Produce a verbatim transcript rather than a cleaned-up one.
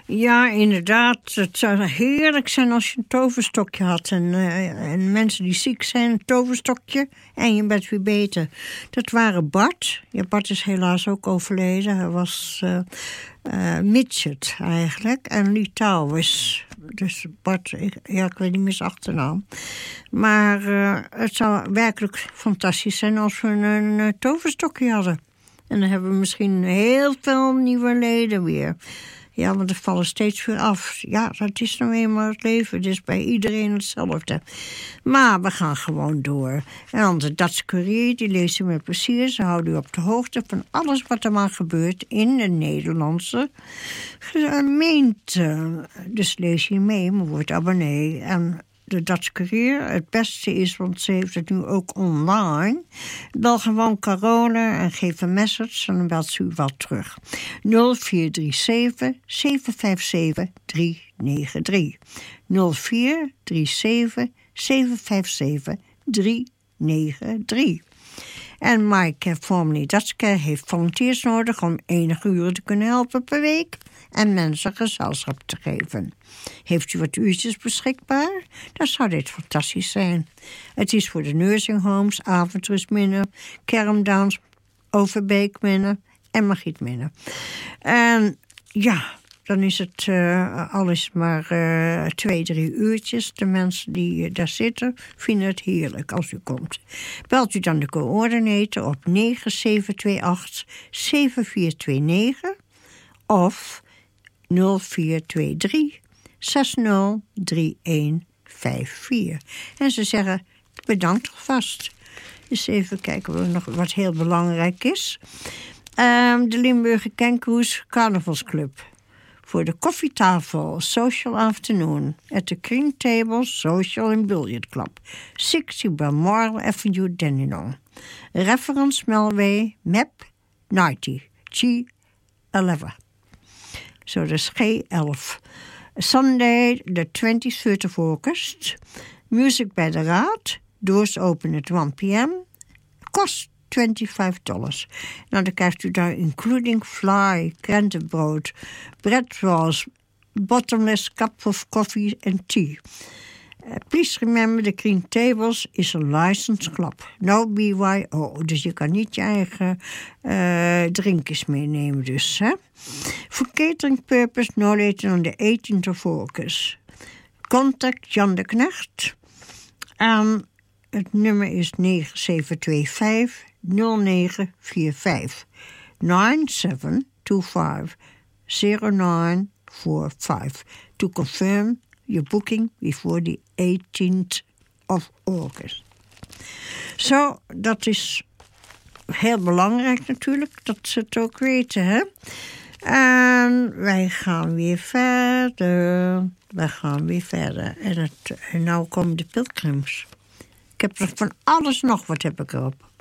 Ja, inderdaad. Het zou heerlijk zijn als je een toverstokje had. En, uh, en mensen die ziek zijn, een toverstokje. En je bent weer beter. Dat waren Bart. Ja, Bart is helaas ook overleden. Hij was uh, uh, midget eigenlijk. En Litouwers. Dus Bart, ik, ja, ik weet niet meer zijn achternaam. Maar uh, het zou werkelijk fantastisch zijn als we een, een, een toverstokje hadden. En dan hebben we misschien heel veel nieuwe leden weer. Ja, want er vallen steeds weer af. Ja, dat is nou eenmaal het leven. Het is bij iedereen hetzelfde. Maar we gaan gewoon door. En onze Dutch Courier, die leest u met plezier. Ze houden u op de hoogte van alles wat er maar gebeurt in de Nederlandse gemeente. Dus lees je mee, maar word abonnee. En de Dutch Courier, het beste is, want ze heeft het nu ook online. Bel gewoon Carola en geef een message en dan belt ze u wel terug. nul vier drie zeven zeven vijf zeven drie negen drie. nul vier drie zeven zeven vijf zeven drie negen drie. En Mike Formerly Dutchcare heeft volunteers nodig om enige uren te kunnen helpen per week en mensen gezelschap te geven. Heeft u wat uurtjes beschikbaar? Dan zou dit fantastisch zijn. Het is voor de nursinghomes, avondrustminnen, Kermdowns, Overbeekminnen en Magietminnen. En ja, dan is het uh, alles maar uh, twee, drie uurtjes. De mensen die uh, daar zitten vinden het heerlijk als u komt. Belt u dan de coördinator op negen zeven twee acht zeven vier twee negen of nul vier twee drie zes nul drie een vijf vier. En ze zeggen bedankt alvast. Dus even kijken nog wat heel belangrijk is. Um, de Limburger Kenkoes Carnavalsclub. Voor de koffietafel Social Afternoon at the Green Table Social and Billiard Club. zestig Balmoral Avenue, Dandenong. Reference Melway, Map negentig, G elf. So dus G elf. Sunday, the twenty-third of August. Music bij de Raad. Doors open at one p m. Kost twenty-five dollars. Nou, dan krijgt u daar including fly, krentenbrood, bread rolls, bottomless cup of coffee and tea. Uh, please remember, the Green Tables is a licensed club. No B Y O. Dus je kan niet je eigen uh, drinkjes meenemen dus. Hè? For catering purpose, no later on the eighteenth of August. Contact Jan de Knecht. En het nummer is negen zeven twee vijf nul negen vier vijf. nine seven two five zero nine four five. To confirm your booking before the eighteenth of August. Zo, dat is heel belangrijk natuurlijk, dat ze het ook weten, hè. En wij gaan weer verder. Wij gaan weer verder. En, het, en nou komen de pilgrims. Ik heb er van alles nog, wat heb ik erop.